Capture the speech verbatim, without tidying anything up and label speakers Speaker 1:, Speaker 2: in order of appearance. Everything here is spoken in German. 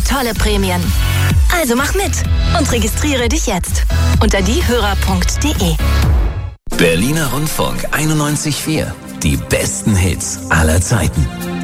Speaker 1: tolle Prämien. Also mach mit und registriere dich jetzt unter diehörer punkt de.
Speaker 2: Berliner Rundfunk einundneunzig Komma vier. Die besten Hits aller Zeiten.